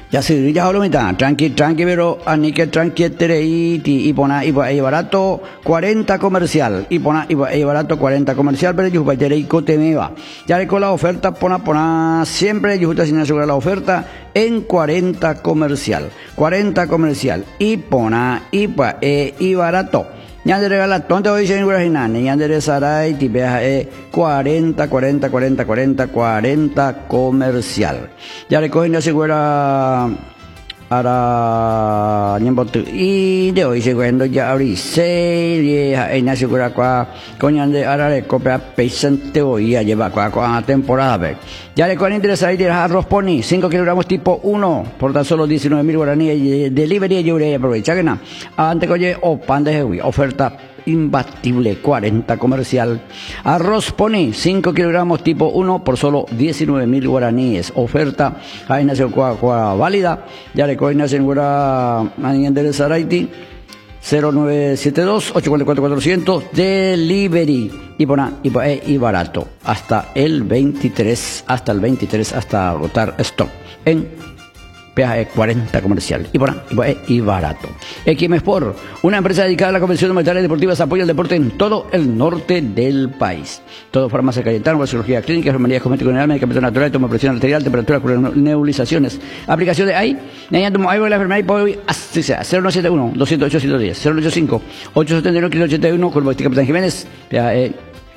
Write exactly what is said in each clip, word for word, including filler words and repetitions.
Ya se ya hablo mitad, tranqui, tranqui, pero ani que tranqui tereiti y pona y y barato cuarenta comercial y pona y y barato cuarenta comercial, pero yo terei cote me va. Ya le con la oferta pona pona siempre yo está sin asegurar la oferta en cuarenta comercial, cuarenta comercial y pona y pa e y barato. Ya de regala tonto hoy sin guardián, ya de sarai tipea e cuarenta, cuarenta, cuarenta, cuarenta, cuarenta comercial. Ya le cogen asegura ara nyembot y de hoy seguendo ya abrí serie en asegura qua coñan de ara le copia pesante hoy ya lleva qua qua temporada ve. Ya le cogen interesar ir a arroz pony cinco kilogramos tipo uno por tan solo diecinueve mil guaraníes delivery yo voy a aprovechar que nada antes que oye o pan de heavy oferta imbatible cuarenta comercial. Arroz pony cinco kilogramos tipo uno por solo diecinueve mil guaraníes. Oferta ahí nació cua, cua válida. Ya le cogen en guara de Saraiti cero nueve siete dos ocho cuatro cuatro cuatrocientos delivery y pona y, y barato hasta el veintitrés hasta el veintitrés hasta agotar stock en peaje cuarenta comercial y por y, y barato. Equimesport, una empresa dedicada a la convención de monetarias deportivas, apoya el deporte en todo el norte del país. Todo farmacia Cayetano, cirugía clínica, enfermería cosmético general, medicamento natural, toma presión arterial, temperatura, nebulizaciones. Aplicación de ahí, añadiendo ahí la enfermería y puede así sea cero uno siete uno dos cero ocho ciento diez cero ocho cinco ocho siete uno ochenta y uno con el Capitán Jiménez. Peaje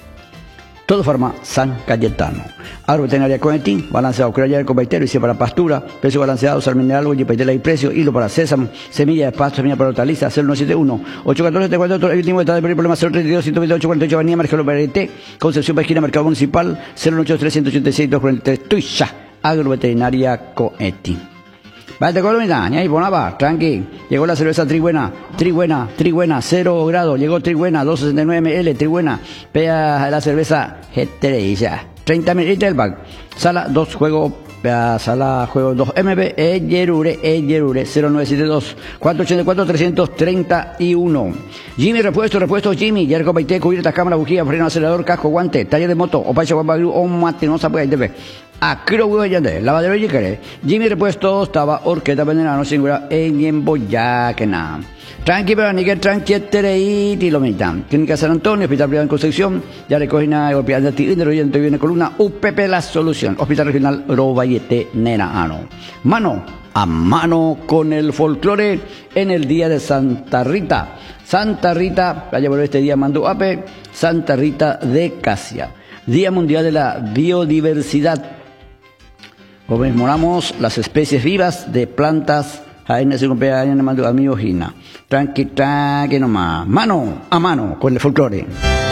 Todo Farma San Cayetano. Agro veterinaria Conetín, balanceado criolla con baitero y si para pastura, precio balanceado, sal mineral, huella, paitela y precio, hilo para sésamo, semilla de pasto, semilla para hortaliza, cero uno siete uno ocho uno cuatro siete cuatro, el último estado de problema cero treinta y dos ciento veintiocho cuarenta y ocho, Avenida Mercado Berete, Concepción Pasquina, Mercado Municipal, cero ocho tres uno ocho seis dos cuatro tres, Tuiza, Agro veterinaria Conetín. Vale, Colombia, ahí ponaba, tranqui. Llegó la cerveza Tribuena, Tribuena, Tribuena, cero grado. Llegó Tribuena, doscientos sesenta y nueve mililitros, Tribuena. Pea la cerveza Getereisa, treinta mililitros el bag. Sala dos juego, pea sala juego dos M B, E Yerure, E Yerure, cero nueve siete dos cuatro ocho cuatro tres tres uno. Jimmy Repuesto, Repuesto Jimmy, Yerko Baite, cubiertas, cámara, bujía, freno, acelerador, casco, guante, taller de moto, opacha, guapagrú, o mate, no sabe, ahí te ve. Acro Guayande, lavadero y queré. Jimmy Repuesto estaba orqueta venenano singura en Emboyaquena. Tranqui, pero ni que tranqui, terei, y lo mitan. Clínica San Antonio, Hospital Privado en Concepción, ya le cogen a golpear de ti, de oyente viene columna, U P P La Solución, Hospital Regional Robayete Neraano. Mano a mano con el folclore en el día de Santa Rita. Santa Rita, allá por este día mando ape, Santa Rita de Casia. Día Mundial de la Biodiversidad. Conmemoramos las especies vivas de plantas. Ahí no se cumple año, me mando a mi ojina. Tranqui, tranqui nomás. Mano a mano con el folclore.